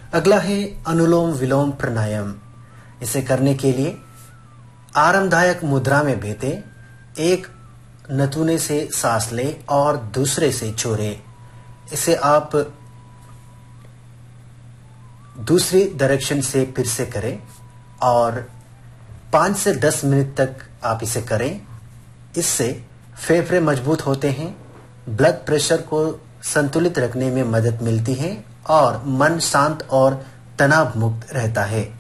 अगला है अनुलोम विलोम प्राणायाम। इसे करने के लिए आरामदायक मुद्रा में बैठे, एक नथुने से सांस ले और दूसरे से छोड़े। इसे आप दूसरी डायरेक्शन से फिर से करें और 5 से 10 मिनट तक आप इसे करें। इससे फेफड़े मजबूत होते हैं, ब्लड प्रेशर को संतुलित रखने में मदद मिलती है और मन शांत और तनाव मुक्त रहता है।